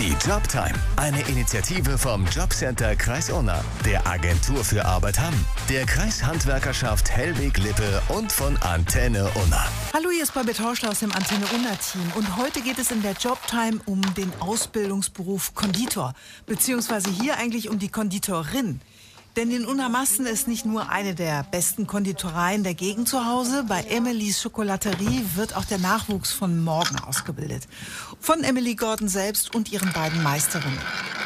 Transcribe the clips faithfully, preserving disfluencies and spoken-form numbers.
Die Jobtime, eine Initiative vom Jobcenter Kreis Unna, der Agentur für Arbeit Hamm, der Kreishandwerkerschaft Hellwig-Lippe und von Antenne Unna. Hallo, hier ist Babette Horschler aus dem Antenne Unna-Team und heute geht es in der Jobtime um den Ausbildungsberuf Konditor, beziehungsweise hier eigentlich um die Konditorin. Denn in Unna-Massen ist nicht nur eine der besten Konditoreien der Gegend zu Hause. Bei Emilys Schokolaterie wird auch der Nachwuchs von morgen ausgebildet. Von Emily Gordon selbst und ihren beiden Meisterinnen.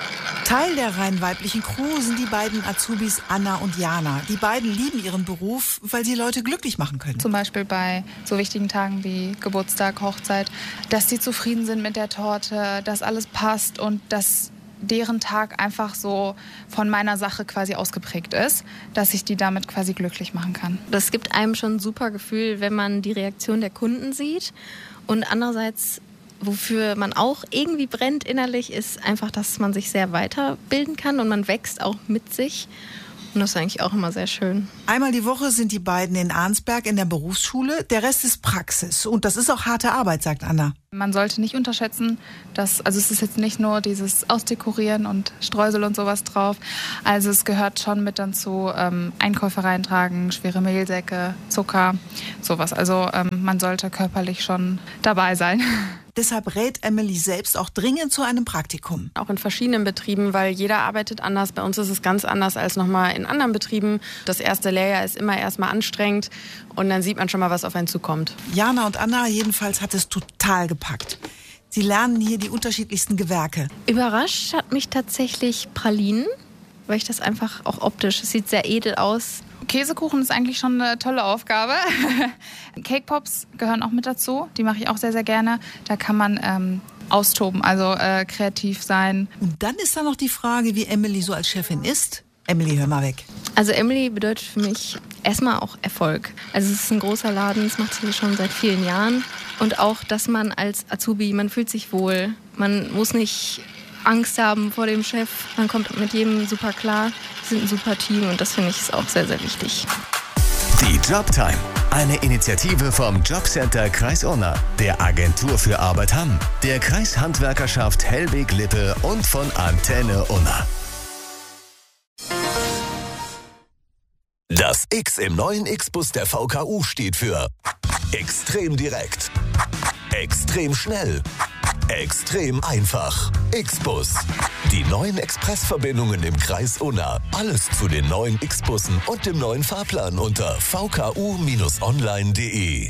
Teil der rein weiblichen Crew sind die beiden Azubis Anna und Jana. Die beiden lieben ihren Beruf, weil sie Leute glücklich machen können. Zum Beispiel bei so wichtigen Tagen wie Geburtstag, Hochzeit, dass sie zufrieden sind mit der Torte, dass alles passt und dass deren Tag einfach so von meiner Sache quasi ausgeprägt ist, dass ich die damit quasi glücklich machen kann. Das gibt einem schon ein super Gefühl, wenn man die Reaktion der Kunden sieht. Und andererseits, wofür man auch irgendwie brennt innerlich, ist einfach, dass man sich sehr weiterbilden kann und man wächst auch mit sich. Und das ist eigentlich auch immer sehr schön. Einmal die Woche sind die beiden in Arnsberg in der Berufsschule. Der Rest ist Praxis. Und das ist auch harte Arbeit, sagt Anna. Man sollte nicht unterschätzen, dass, also es ist jetzt nicht nur dieses Ausdekorieren und Streusel und sowas drauf. Also es gehört schon mit dann zu ähm, Einkäufe reintragen, schwere Mehlsäcke, Zucker, sowas. Also ähm, man sollte körperlich schon dabei sein. Deshalb rät Emily selbst auch dringend zu einem Praktikum. Auch in verschiedenen Betrieben, weil jeder arbeitet anders. Bei uns ist es ganz anders als nochmal in anderen Betrieben. Das erste Lehrjahr ist immer erstmal anstrengend und dann sieht man schon mal, was auf einen zukommt. Jana und Anna jedenfalls hat es total gepackt. Sie lernen hier die unterschiedlichsten Gewerke. Überrascht hat mich tatsächlich Pralinen, weil ich das einfach auch optisch, es sieht sehr edel aus. Käsekuchen ist eigentlich schon eine tolle Aufgabe. Cake Pops gehören auch mit dazu. Die mache ich auch sehr, sehr gerne. Da kann man ähm, austoben, also äh, kreativ sein. Und dann ist da noch die Frage, wie Emily so als Chefin ist. Emily, hör mal weg. Also Emily bedeutet für mich erstmal auch Erfolg. Also es ist ein großer Laden, das macht sie schon seit vielen Jahren. Und auch, dass man als Azubi, man fühlt sich wohl. Man muss nicht Angst haben vor dem Chef. Man kommt mit jedem super klar. Wir sind ein super Team und das finde ich ist auch sehr, sehr wichtig. Die Jobtime, eine Initiative vom Jobcenter Kreis Unna, der Agentur für Arbeit Hamm, der Kreishandwerkerschaft Hellwig-Lippe und von Antenne Unna. Das X im neuen X-Bus der V K U steht für extrem direkt, extrem schnell, extrem einfach. X-Bus. Die neuen Expressverbindungen im Kreis Unna. Alles zu den neuen X-Bussen und dem neuen Fahrplan unter v k u Bindestrich online punkt de.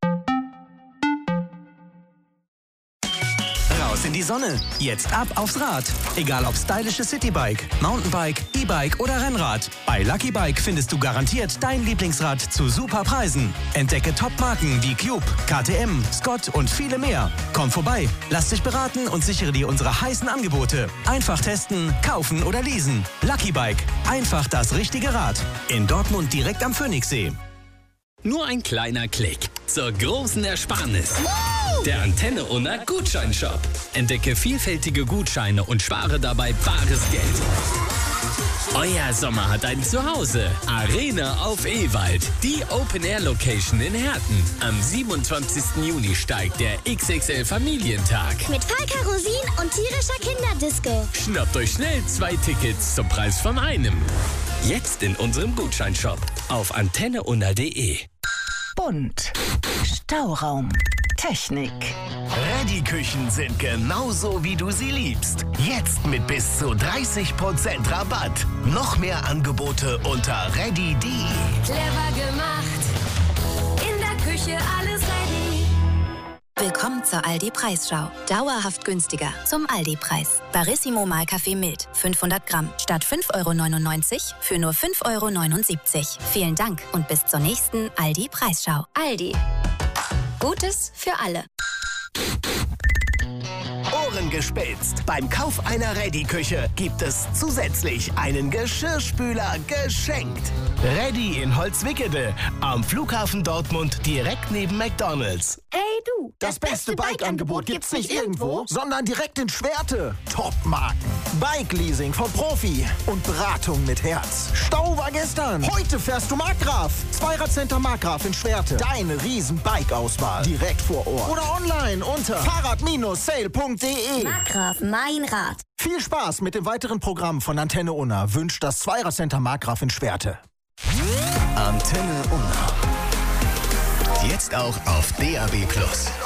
Raus in die Sonne. Jetzt ab aufs Rad. Egal ob stylisches Citybike, Mountainbike, E-Bike oder Rennrad. Bei Lucky Bike findest du garantiert dein Lieblingsrad zu super Preisen. Entdecke Top-Marken wie Cube, K T M, Scott und viele mehr. Komm vorbei, lass dich beraten und sichere dir unsere heißen Angebote. Einfach testen, kaufen oder leasen. Lucky Bike. Einfach das richtige Rad. In Dortmund direkt am Phoenixsee. Nur ein kleiner Klick zur großen Ersparnis. Der Antenne Unna Gutscheinshop. Entdecke vielfältige Gutscheine und spare dabei bares Geld. Euer Sommer hat ein Zuhause. Arena auf Ewald. Die Open-Air-Location in Herten. Am siebenundzwanzigsten Juni steigt der X X L-Familientag. Mit Vollkerosin und tierischer Kinderdisco. Schnappt euch schnell zwei Tickets zum Preis von einem. Jetzt in unserem Gutscheinshop auf antenne unna punkt de. Bunt. Stauraum. Technik. Ready-Küchen sind genauso, wie du sie liebst. Jetzt mit bis zu dreißig Prozent Rabatt. Noch mehr Angebote unter ready punkt de. Clever gemacht. In der Küche alles ready. Willkommen zur Aldi-Preisschau. Dauerhaft günstiger zum Aldi-Preis. Barissimo Mahlkaffee mild, fünfhundert Gramm. Statt fünf Euro neunundneunzig für nur fünf Euro neunundsiebzig. Vielen Dank und bis zur nächsten Aldi-Preisschau. Aldi. Gutes für alle. Ohren gespitzt. Beim Kauf einer Ready-Küche gibt es zusätzlich einen Geschirrspüler geschenkt. Ready in Holzwickede am Flughafen Dortmund direkt neben McDonald's. Hey du. Das, das beste Bike-Angebot gibt's nicht irgendwo, sondern direkt in Schwerte. Top-Marken. Bike-Leasing vom Profi und Beratung mit Herz. Stau war gestern. Heute fährst du Markgraf. Zweiradcenter Markgraf in Schwerte. Deine riesen Bike-Auswahl. Direkt vor Ort. Oder online unter fahrrad Bindestrich sale Punkt de. Markgraf, mein Rad. Viel Spaß mit dem weiteren Programm von Antenne Unna wünscht das Zweiradcenter Markgraf in Schwerte. Antenne Unna. Jetzt auch auf D A B Plus.